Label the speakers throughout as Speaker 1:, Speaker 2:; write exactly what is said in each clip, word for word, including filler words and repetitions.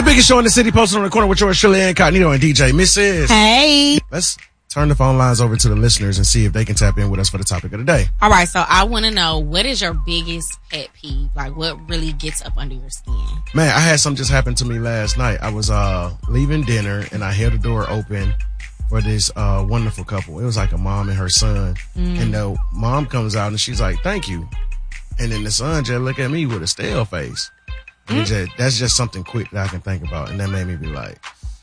Speaker 1: biggest show in the city, posted on the corner with yours, Shirley Incognito and D J Missus
Speaker 2: Hey.
Speaker 1: Let's turn the phone lines over to the listeners and see if they can tap in with us for the topic of the day.
Speaker 2: All right, so I want to know, what is your biggest pet peeve? Like, what really gets up under your skin?
Speaker 1: Man, I had something just happen to me last night. I was uh leaving dinner and I held the door open for this uh wonderful couple. It was like a mom and her son. Mm. And the mom comes out and she's like, thank you. And then the son just look at me with a stale face. Mm. And just, that's just something quick that I can think about. And that made me be like,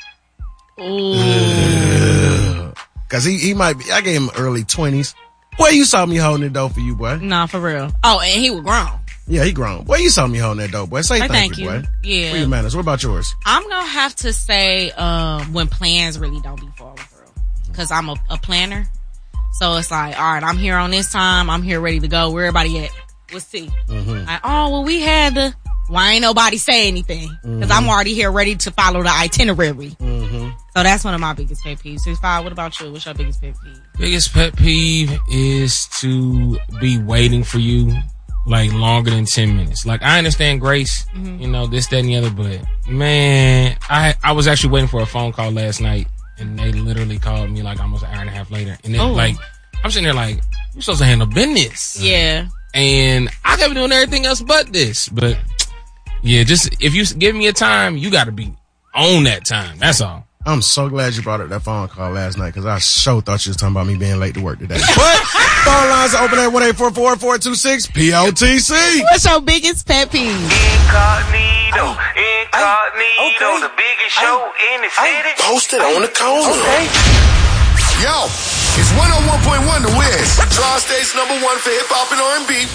Speaker 1: ooh. Cause he, he might be, I gave him early twenties. Boy, you saw me holding the door for you, boy.
Speaker 2: Nah, for real. Oh, and he was grown.
Speaker 1: Yeah, he grown. Boy, you saw me holding that door, boy. Say
Speaker 2: thank,
Speaker 1: thank
Speaker 2: you,
Speaker 1: you, boy.
Speaker 2: Yeah.
Speaker 1: What your manners? What about yours?
Speaker 2: I'm gonna have to say, um, when plans really don't be falling through. Cause I'm a, a planner. So it's like, all right, I'm here on this time. I'm here ready to go. Where everybody at? We'll see. Mm-hmm. Like, oh, well, we had the, why ain't nobody say anything? Because mm-hmm. I'm already here ready to follow the itinerary. Mm-hmm. So that's one of my biggest pet peeves. six five, what about you? What's your biggest pet peeve?
Speaker 3: Biggest pet peeve is to be waiting for you like longer than ten minutes. Like, I understand grace, mm-hmm. you know, this, that, and the other, but man, I I was actually waiting for a phone call last night, and they literally called me like almost an hour and a half later. And then, oh. like, I'm sitting there like, you're supposed to handle business.
Speaker 2: Yeah.
Speaker 3: And I could be doing everything else but this. But yeah, just if you give me a time, you got to be on that time. That's all.
Speaker 1: I'm so glad you brought up that phone call last night because I sure thought you was talking about me being late to work today. But phone lines are open at one eight four four, four two six, P O T C.
Speaker 2: What's your biggest pet peeve?
Speaker 4: Incognito, incognito, okay. The biggest show I, in the city.
Speaker 5: Posted on the corner.
Speaker 4: Okay.
Speaker 5: Yo, it's one oh one point one The Wiz. Tri-State's number one for hip hop and R and B.